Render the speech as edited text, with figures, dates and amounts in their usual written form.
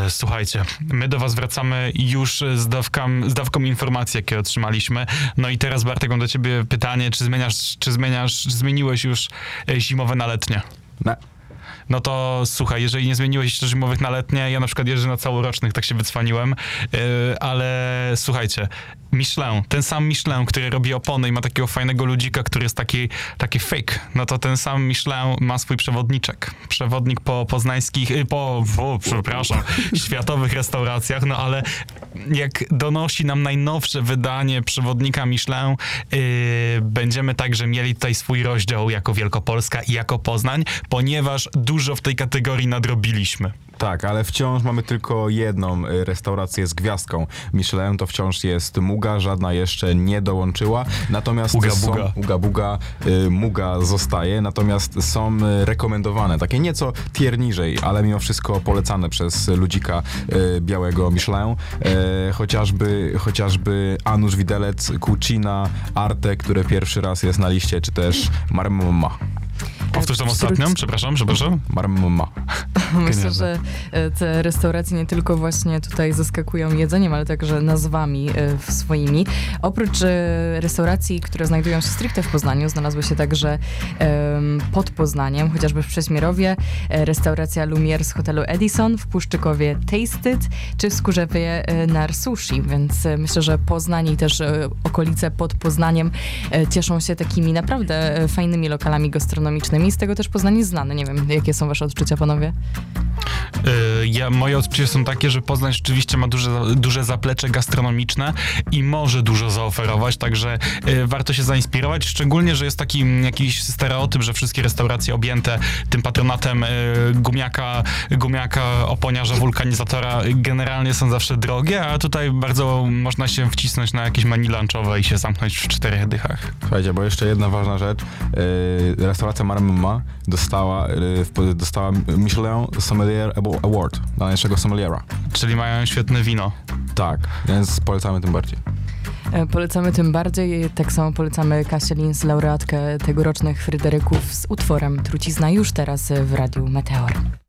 Słuchajcie, my do was wracamy już z dawką informacji, jakie otrzymaliśmy. No i teraz, Bartek, mam do ciebie pytanie, czy zmieniłeś już zimowe na letnie? Nie. No to słuchaj, jeżeli nie zmieniłeś jeszcze zimowych na letnie, ja na przykład jeżdżę na całorocznych, tak się wycwaniłem, ale słuchajcie, Michelin, ten sam Michelin, który robi opony i ma takiego fajnego ludzika, który jest taki fake, no to ten sam Michelin ma swój przewodniczek. Przewodnik po poznańskich, światowych restauracjach, no ale jak donosi nam najnowsze wydanie przewodnika Michelin, będziemy także mieli tutaj swój rozdział jako Wielkopolska i jako Poznań, ponieważ dużo w tej kategorii nadrobiliśmy. Tak, ale wciąż mamy tylko jedną restaurację z gwiazdką Michelin, to wciąż jest Muga, żadna jeszcze nie dołączyła, natomiast Muga zostaje, natomiast są rekomendowane, takie nieco tier niżej, ale mimo wszystko polecane przez ludzika białego Michelin, chociażby Anusz Widelec, Cucina, Arte, które pierwszy raz jest na liście, czy też Marmomma. Powtórz tą ostatnią, przepraszam. Marmomma. Myślę, że te restauracje nie tylko właśnie tutaj zaskakują jedzeniem, ale także nazwami swoimi. Oprócz restauracji, które znajdują się stricte w Poznaniu, znalazły się także pod Poznaniem, chociażby w Prześmierowie, restauracja Lumière z hotelu Edison, w Puszczykowie Tasted, czy w Skórzewie Nar Sushi, więc myślę, że Poznań i też okolice pod Poznaniem cieszą się takimi naprawdę fajnymi lokalami gastronomicznymi. Z tego też Poznań jest znany. Nie wiem, jakie są wasze odczucia, panowie? Moje odczucia są takie, że Poznań rzeczywiście ma duże zaplecze gastronomiczne i może dużo zaoferować, także warto się zainspirować, szczególnie, że jest taki jakiś stereotyp, że wszystkie restauracje objęte tym patronatem gumiaka, oponiarza, wulkanizatora generalnie są zawsze drogie, a tutaj bardzo można się wcisnąć na jakieś menu lunchowe i się zamknąć w 4 dychach. Słuchajcie, bo jeszcze jedna ważna rzecz. Restauracja Marmomma dostała Michelin Sommelier Award dla najlepszego sommeliera. Czyli mają świetne wino. Tak, więc polecamy tym bardziej. Polecamy tym bardziej. Tak samo polecamy Kasię Lins, laureatkę tegorocznych Fryderyków z utworem Trucizna już teraz w Radiu Meteor.